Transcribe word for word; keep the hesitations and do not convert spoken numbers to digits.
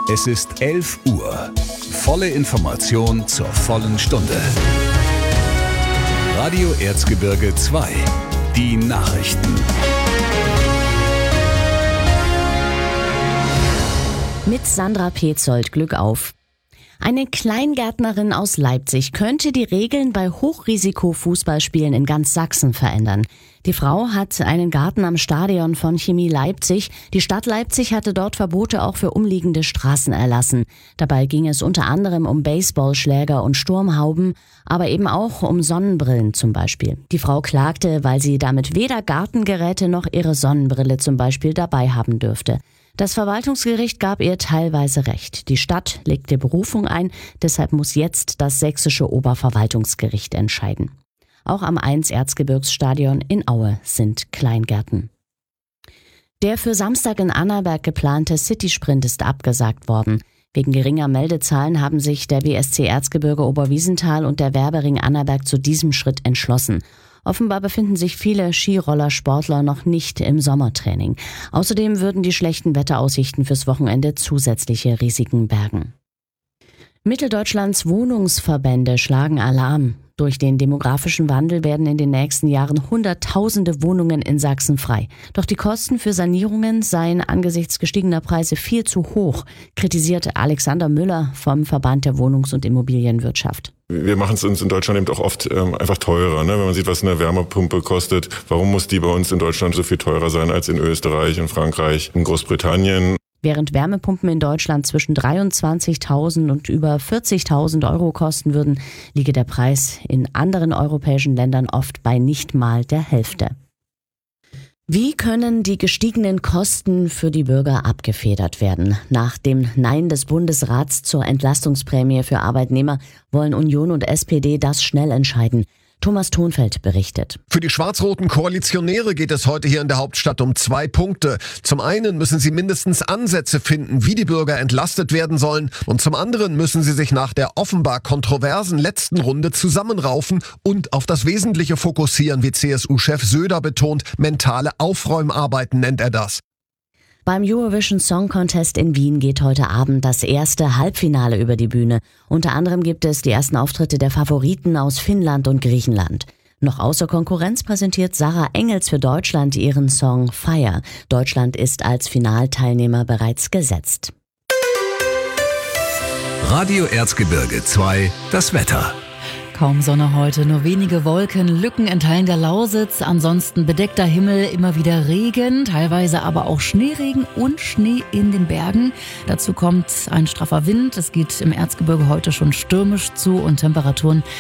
Es ist elf Uhr. Volle Information zur vollen Stunde. Radio Erzgebirge zwei. Die Nachrichten. Mit Sandra Petzold, Glück auf. Eine Kleingärtnerin aus Leipzig könnte die Regeln bei Hochrisiko-Fußballspielen in ganz Sachsen verändern. Die Frau hat einen Garten am Stadion von Chemie Leipzig. Die Stadt Leipzig hatte dort Verbote auch für umliegende Straßen erlassen. Dabei ging es unter anderem um Baseballschläger und Sturmhauben, aber eben auch um Sonnenbrillen zum Beispiel. Die Frau klagte, weil sie damit weder Gartengeräte noch ihre Sonnenbrille zum Beispiel dabei haben dürfte. Das Verwaltungsgericht gab ihr teilweise Recht. Die Stadt legte Berufung ein, deshalb muss jetzt das sächsische Oberverwaltungsgericht entscheiden. Auch am Eins-Erzgebirgsstadion in Aue sind Kleingärten. Der für Samstag in Annaberg geplante City-Sprint ist abgesagt worden. Wegen geringer Meldezahlen haben sich der B S C Erzgebirge Oberwiesenthal und der Werbering Annaberg zu diesem Schritt entschlossen. Offenbar befinden sich viele Skirollersportler noch nicht im Sommertraining. Außerdem würden die schlechten Wetteraussichten fürs Wochenende zusätzliche Risiken bergen. Mitteldeutschlands Wohnungsverbände schlagen Alarm. Durch den demografischen Wandel werden in den nächsten Jahren Hunderttausende Wohnungen in Sachsen frei. Doch die Kosten für Sanierungen seien angesichts gestiegener Preise viel zu hoch, kritisierte Alexander Müller vom Verband der Wohnungs- und Immobilienwirtschaft. Wir machen es uns in Deutschland eben auch oft ähm, einfach teurer, ne? Wenn man sieht, was eine Wärmepumpe kostet. Warum muss die bei uns in Deutschland so viel teurer sein als in Österreich, in Frankreich, in Großbritannien? Während Wärmepumpen in Deutschland zwischen dreiundzwanzigtausend und über vierzigtausend Euro kosten würden, liege der Preis in anderen europäischen Ländern oft bei nicht mal der Hälfte. Wie können die gestiegenen Kosten für die Bürger abgefedert werden? Nach dem Nein des Bundesrats zur Entlastungsprämie für Arbeitnehmer wollen Union und S P D das schnell entscheiden. Thomas Thonfeld berichtet. Für die schwarz-roten Koalitionäre geht es heute hier in der Hauptstadt um zwei Punkte. Zum einen müssen sie mindestens Ansätze finden, wie die Bürger entlastet werden sollen. Und zum anderen müssen sie sich nach der offenbar kontroversen letzten Runde zusammenraufen und auf das Wesentliche fokussieren, wie C S U-Chef Söder betont. Mentale Aufräumarbeiten nennt er das. Beim Eurovision Song Contest in Wien geht heute Abend das erste Halbfinale über die Bühne. Unter anderem gibt es die ersten Auftritte der Favoriten aus Finnland und Griechenland. Noch außer Konkurrenz präsentiert Sarah Engels für Deutschland ihren Song Fire. Deutschland ist als Finalteilnehmer bereits gesetzt. Radio Erzgebirge zwei. Das Wetter. Kaum Sonne heute, nur wenige Wolken, Lücken in Teilen der Lausitz, ansonsten bedeckter Himmel, immer wieder Regen, teilweise aber auch Schneeregen und Schnee in den Bergen. Dazu kommt ein straffer Wind, es geht im Erzgebirge heute schon stürmisch zu und Temperaturen